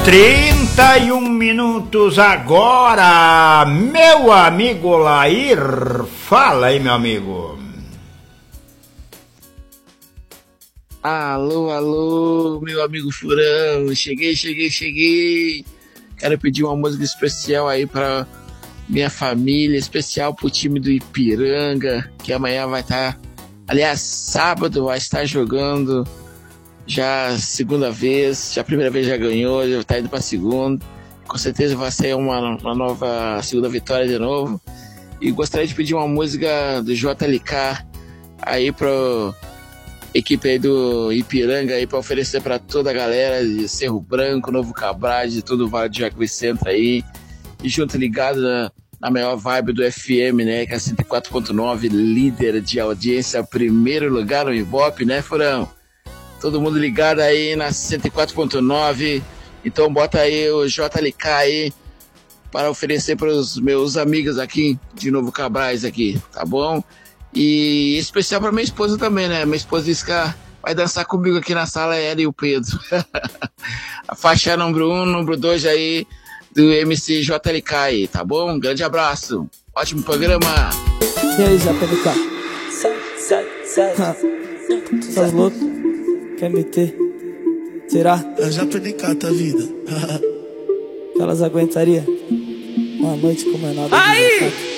6h31 agora, meu amigo Lair. Fala aí, meu amigo. Alô, meu amigo Furão. Cheguei. Quero pedir uma música especial aí pra minha família, especial pro time do Ipiranga, que amanhã vai estar, aliás, sábado vai estar jogando já segunda vez, já a primeira vez já ganhou, já tá indo pra segunda, com certeza vai ser uma nova segunda vitória de novo. E gostaria de pedir uma música do JLK aí pro equipe aí do Ipiranga aí pra oferecer pra toda a galera de Cerro Branco, Novo Cabral, de todo o Vale do Jacuí Centro aí, e junto ligado na maior vibe do FM, né, que é 104.9, líder de audiência, primeiro lugar no Ibope, né, Furão? Todo mundo ligado aí na 104.9, então bota aí o JLK aí para oferecer para os meus amigos aqui de Novo Cabrais aqui, tá bom? E especial para minha esposa também, né? Minha esposa disse que vai dançar comigo aqui na sala, ela e o Pedro. A faixa número 1, número 2 aí do MC JLK aí, tá bom? Um grande abraço, ótimo programa. E aí, JLK? Sai. Tá louco? Quer meter? Será? Eu já JLK, tá vida. Que elas aguentariam uma noite como é nada. Aí!